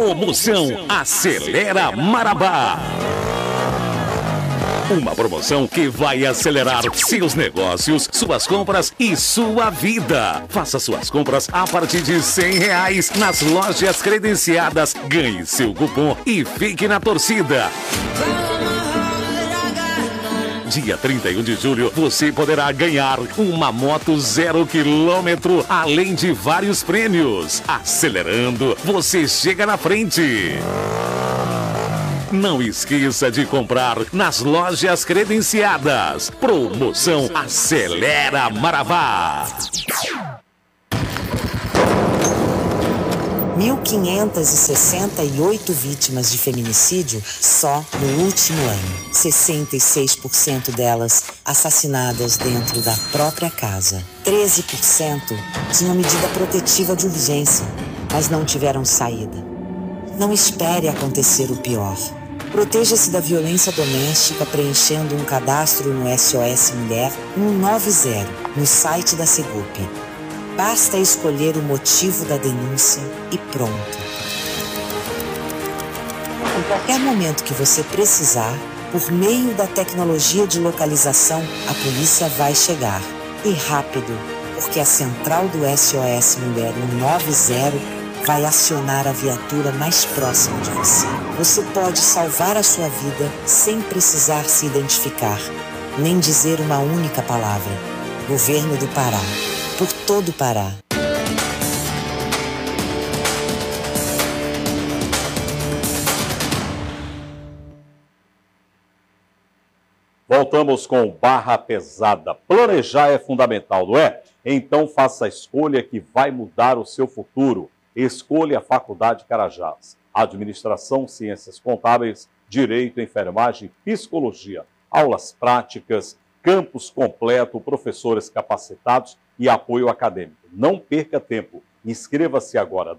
Promoção Acelera Marabá. Uma promoção que vai acelerar seus negócios, suas compras e sua vida. Faça suas compras a partir de R$100 nas lojas credenciadas. Ganhe seu cupom e fique na torcida. Dia 31 de julho, você poderá ganhar uma moto 0 km, além de vários prêmios. Acelerando, você chega na frente. Não esqueça de comprar nas lojas credenciadas. Promoção Acelera Marabá. 1.568 vítimas de feminicídio só no último ano. 66% delas assassinadas dentro da própria casa. 13% tinham medida protetiva de urgência, mas não tiveram saída. Não espere acontecer o pior. Proteja-se da violência doméstica preenchendo um cadastro no SOS Mulher 190 no site da Segup. Basta escolher o motivo da denúncia e pronto. Em qualquer momento que você precisar, por meio da tecnologia de localização, a polícia vai chegar. E rápido, porque a central do SOS Mulher 190 vai acionar a viatura mais próxima de você. Você pode salvar a sua vida sem precisar se identificar, nem dizer uma única palavra. Governo do Pará. Por todo o Pará. Voltamos com Barra Pesada. Planejar é fundamental, não é? Então faça a escolha que vai mudar o seu futuro. Escolha a Faculdade Carajás. Administração, Ciências Contábeis, Direito, Enfermagem, Psicologia. Aulas práticas, campus completo, professores capacitados e apoio acadêmico. Não perca tempo. Inscreva-se agora.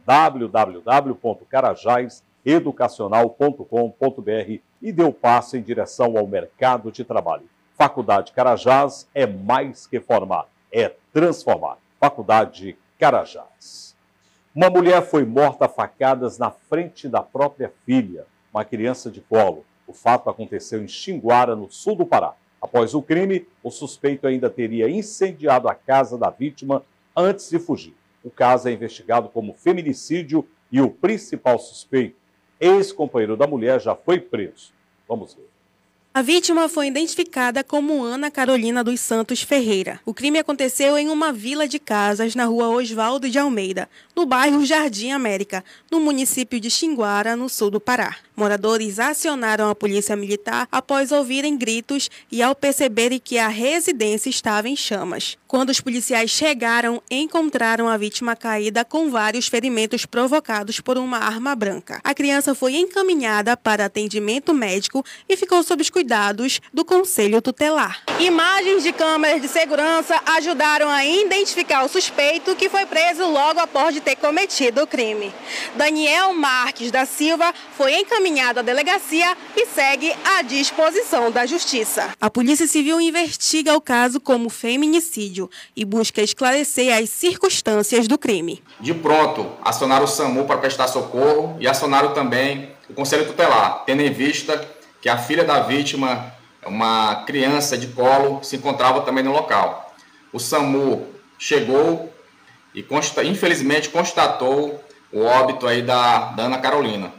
www.carajaseducacional.com.br e dê o passo em direção ao mercado de trabalho. Faculdade Carajás é mais que formar, é transformar. Faculdade Carajás. Uma mulher foi morta a facadas na frente da própria filha, uma criança de colo. O fato aconteceu em Xinguara, no sul do Pará. Após o crime, o suspeito ainda teria incendiado a casa da vítima antes de fugir. O caso é investigado como feminicídio e o principal suspeito, ex-companheiro da mulher, já foi preso. Vamos ver. A vítima foi identificada como Ana Carolina dos Santos Ferreira. O crime aconteceu em uma vila de casas na rua Osvaldo de Almeida, no bairro Jardim América, no município de Xinguara, no sul do Pará. Moradores acionaram a polícia militar após ouvirem gritos e ao perceberem que a residência estava em chamas. Quando os policiais chegaram, encontraram a vítima caída com vários ferimentos provocados por uma arma branca. A criança foi encaminhada para atendimento médico e ficou sob os cuidados do Conselho Tutelar. Imagens de câmeras de segurança ajudaram a identificar o suspeito, que foi preso logo após de ter cometido o crime. Daniel Marques da Silva foi encaminhado à delegacia e segue à disposição da Justiça. A Polícia Civil investiga o caso como feminicídio e busca esclarecer as circunstâncias do crime. De pronto, acionaram o SAMU para prestar socorro e acionaram também o Conselho Tutelar, tendo em vista que a filha da vítima, uma criança de colo, se encontrava também no local. O SAMU chegou e, infelizmente, constatou o óbito aí da Ana Carolina.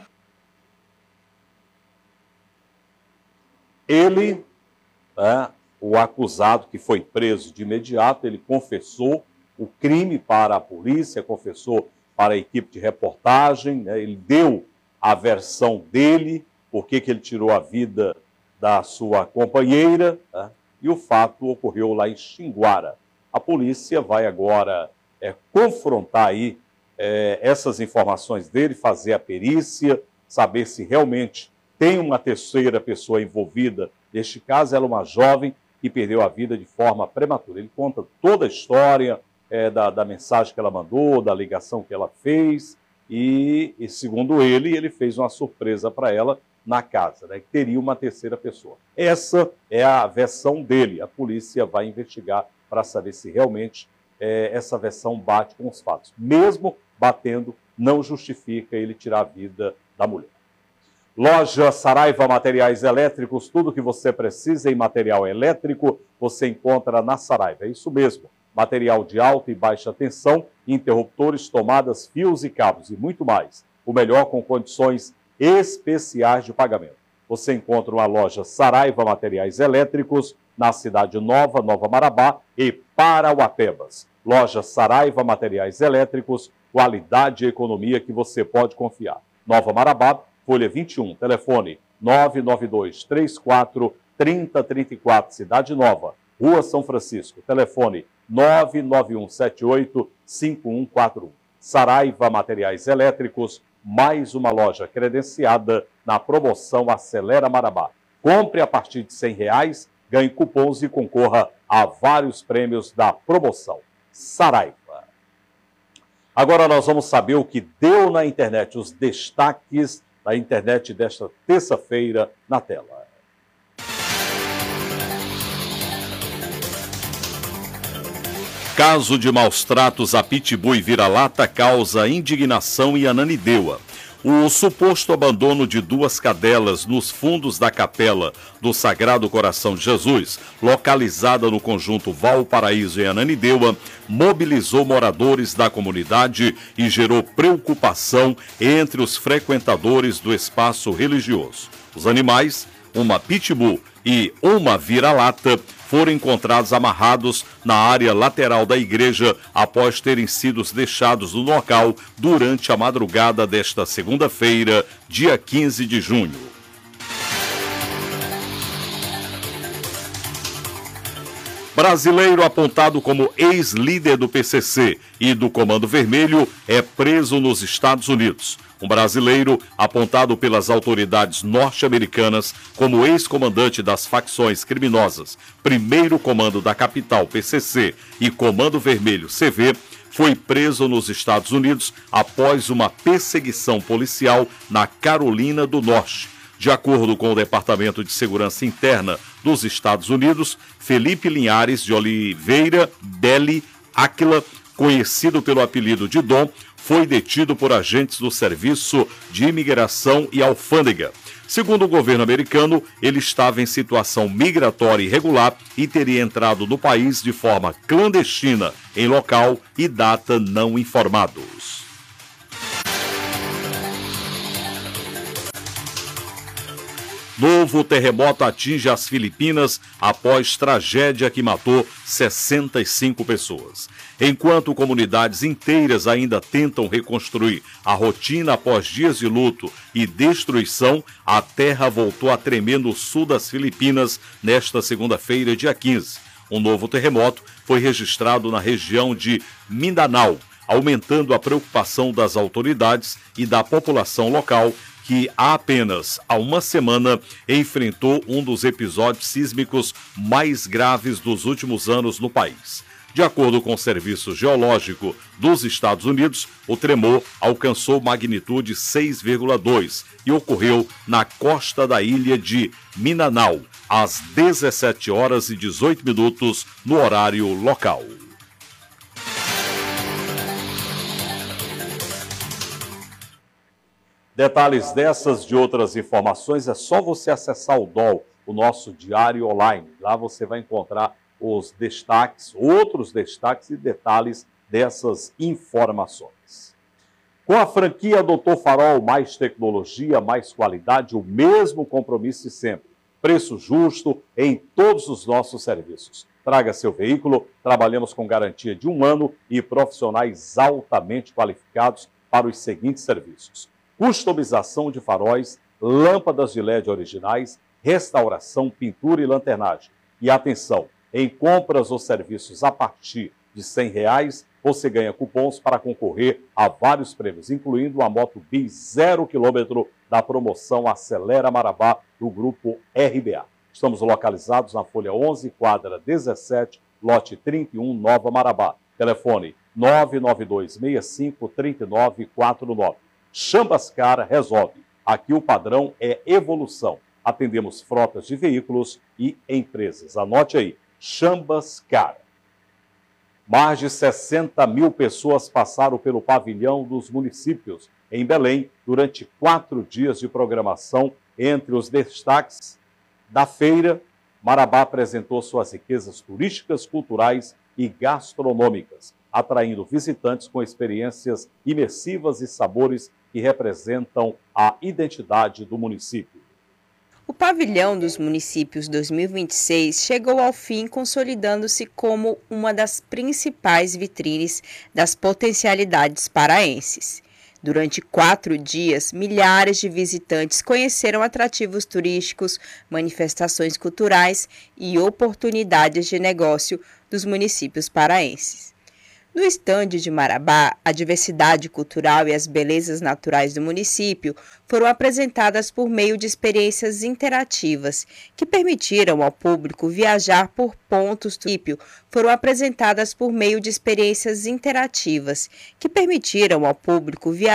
Ele, o acusado que foi preso de imediato, ele confessou o crime para a polícia, confessou para a equipe de reportagem, ele deu a versão dele, por que ele tirou a vida da sua companheira, e o fato ocorreu lá em Xinguara. A polícia vai agora confrontar aí essas informações dele, fazer a perícia, saber se realmente tem uma terceira pessoa envolvida. Neste caso, ela é uma jovem que perdeu a vida de forma prematura. Ele conta toda a história da mensagem que ela mandou, da ligação que ela fez, e segundo ele fez uma surpresa para ela na casa, que teria uma terceira pessoa. Essa é a versão dele. A polícia vai investigar para saber se realmente essa versão bate com os fatos. Mesmo batendo não justifica ele tirar a vida da mulher. Loja Saraiva Materiais Elétricos, tudo que você precisa em material elétrico, você encontra na Saraiva. É isso mesmo, material de alta e baixa tensão, interruptores, tomadas, fios e cabos e muito mais. O melhor com condições especiais de pagamento. Você encontra uma loja Saraiva Materiais Elétricos na Cidade Nova, Nova Marabá e Parauapebas. Loja Saraiva Materiais Elétricos, qualidade e economia que você pode confiar. Nova Marabá, Folha 21, telefone 99234-3034, Cidade Nova, Rua São Francisco, telefone 99178-5141. Saraiva Materiais Elétricos, mais uma loja credenciada na promoção Acelera Marabá. Compre a partir de R$100, ganhe cupons e concorra a vários prêmios da promoção. Saraiva. Agora nós vamos saber o que deu na internet, os destaques da internet desta terça-feira na tela. Caso de maus-tratos a pitbull e vira-lata causa indignação em Ananindeua. O suposto abandono de 2 cadelas nos fundos da capela do Sagrado Coração de Jesus, localizada no conjunto Valparaíso em Ananindeua, mobilizou moradores da comunidade e gerou preocupação entre os frequentadores do espaço religioso. Os animais, uma pitbull e uma vira-lata, foram encontrados amarrados na área lateral da igreja após terem sido deixados no local durante a madrugada desta segunda-feira, dia 15 de junho. Brasileiro apontado como ex-líder do PCC e do Comando Vermelho é preso nos Estados Unidos. Um brasileiro apontado pelas autoridades norte-americanas como ex-comandante das facções criminosas, Primeiro Comando da Capital, PCC, e Comando Vermelho, CV, foi preso nos Estados Unidos após uma perseguição policial na Carolina do Norte. De acordo com o Departamento de Segurança Interna dos Estados Unidos, Felipe Linhares de Oliveira Deli Áquila, conhecido pelo apelido de Dom, foi detido por agentes do Serviço de Imigração e Alfândega. Segundo o governo americano, ele estava em situação migratória irregular e teria entrado no país de forma clandestina, em local e data não informados. Novo terremoto atinge as Filipinas após tragédia que matou 65 pessoas. Enquanto comunidades inteiras ainda tentam reconstruir a rotina após dias de luto e destruição, a terra voltou a tremer no sul das Filipinas nesta segunda-feira, dia 15. Um novo terremoto foi registrado na região de Mindanao, aumentando a preocupação das autoridades e da população local, que há apenas uma semana enfrentou um dos episódios sísmicos mais graves dos últimos anos no país. De acordo com o Serviço Geológico dos Estados Unidos, o tremor alcançou magnitude 6,2 e ocorreu na costa da ilha de Mindanao, às 17h18 no horário local. Detalhes dessas e de outras informações é só você acessar o DOL, o nosso diário online. Lá você vai encontrar os destaques, outros destaques e detalhes dessas informações. Com a franquia Doutor Farol, mais tecnologia, mais qualidade, o mesmo compromisso de sempre. Preço justo em todos os nossos serviços. Traga seu veículo, trabalhamos com garantia de 1 ano e profissionais altamente qualificados para os seguintes serviços: customização de faróis, lâmpadas de LED originais, restauração, pintura e lanternagem. E atenção, em compras ou serviços a partir de R$100, você ganha cupons para concorrer a vários prêmios, incluindo uma moto Bis 0 km da promoção Acelera Marabá do Grupo RBA. Estamos localizados na Folha 11, quadra 17, lote 31, Nova Marabá. Telefone 99265-3949. Chambascar resolve. Aqui o padrão é evolução. Atendemos frotas de veículos e empresas. Anote aí, Chambascar. Mais de 60 mil pessoas passaram pelo pavilhão dos municípios em Belém durante 4 dias de programação. Entre os destaques da feira, Marabá apresentou suas riquezas turísticas, culturais e gastronômicas, atraindo visitantes com experiências imersivas e sabores que representam a identidade do município. O Pavilhão dos Municípios 2026 chegou ao fim, consolidando-se como uma das principais vitrines das potencialidades paraenses. Durante 4 dias, milhares de visitantes conheceram atrativos turísticos, manifestações culturais e oportunidades de negócio dos municípios paraenses. No estande de Marabá, a diversidade cultural e as belezas naturais do município foram apresentadas por meio de experiências interativas que permitiram ao público viajar por pontos do município. Foram apresentadas por meio de experiências interativas que permitiram ao público viajar